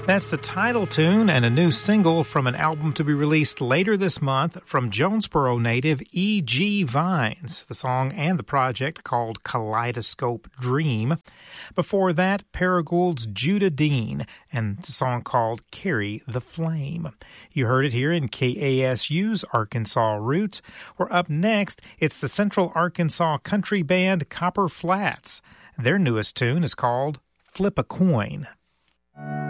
That's the title tune and a new single from an album to be released later this month from Jonesboro native E.G. Vines. The song and the project called Kaleidoscope Dream. Before that, Paragould's Judah Dean and the song called Carry the Flame. You heard it here in KASU's Arkansas Roots. We're up next. It's the Central Arkansas country band Copper Flats. Their newest tune is called Flip a Coin.